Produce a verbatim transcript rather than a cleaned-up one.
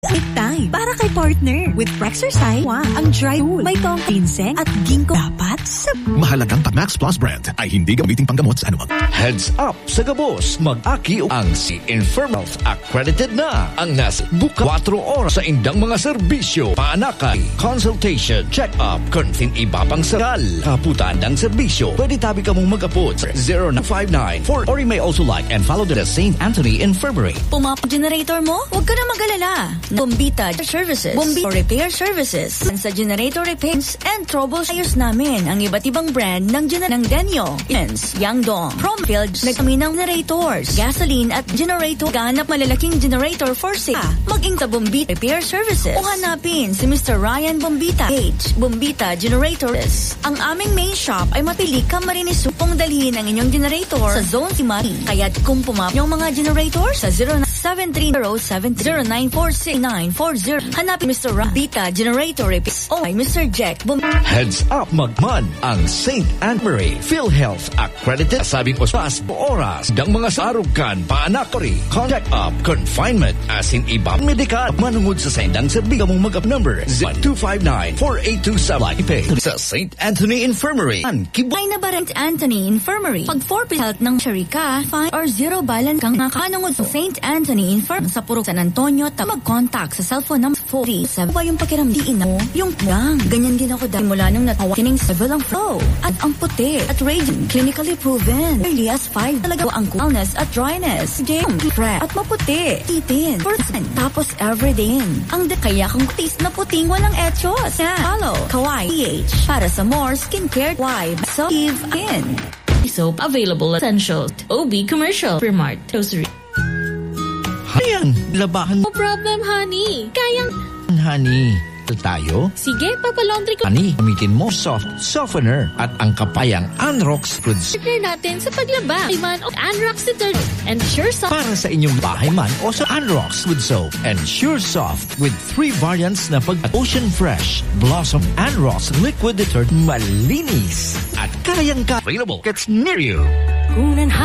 Time para kay partner with exercise. Wow, ang dry wool, may tong ginseng at ginkgo dapat sa mahalagang Max Plus brand ay hindi gamiting panggamot sa anumang. Heads up sa gabos, mag-aki ang si Infirm Health accredited na ang nasa buka four oras sa indang mga serbisyo, paanakay, consultation, check-up, kunting iba pang sakal, kaputan ng serbisyo. Pwede tabi ka mong mag-apod sa zero nine five nine four or you may also like and follow the Saint Anthony Infirmary. Pumap generator mo? Huwag ka na mag-alala. Bombita Services, Bombita Repair Services. Sa generator repairs and troubleshoots namin ang iba't ibang brand ng generator ng Denyo, Ins, Yangdong, Promfield, nagkami ng generators, gasoline at generator. Ganap malalaking generator for sale. Mag-ing sa Bombita Repair Services. O hanapin si Mister Ryan Bombita, H. Bombita Generators. Ang aming main shop ay mapili ka marinis upang dalhin ang inyong generator sa Zone Simari. Kaya't kung pumap yung mga generator sa zero seven three zero seven zero nine four six nine four zero. Hanapin Mister Bombita Generator Repairs o ay Mister Jack Bombita. Heads up magman ang Saint Anne-Marie PhilHealth accredited sabing ospas oras dang mga sarugan paanakori contact up confinement asin ibang medikal manungod sa sendang serbiga mong mag-up number zero two five nine four eight two seven pay sa Saint Anthony Infirmary an Kibay na ba Saint Anthony Infirmary pag four health ng Sharika fine or zero balance kang nakanungod sa Saint Anthony Infirmary sa Purok San Antonio ta mag-contact sa cellphone number four three seven ba yung pakiramdiin mo yung lang ganyan din ako dahil mula nung natawa kining level ang flow at ang puti at raging clinically proven early as five talaga ang coolness at dryness game fresh at maputi titin percent tapos everyday ang de kaya kung taste na puting walang etchos na follow Kawaii P H para sa more skincare wipe so give in soap available at Essential O B Commercial Primark Grocery. Ayan, labahan No problem, honey. Kayang... honey. Tayo? Sige, papalaundry ko. Honey, gamitin mo soft softener at ang kapayang Anrox Foods. Partner natin sa paglaba. Iman o Anrox detergent and Sure Soft. Para sa inyong bahay man o sa Anrox with soap and Sure Soft with three variants na pag Ocean Fresh, Blossom, Anrox Liquid Detergent malinis at kayang ka available gets near you.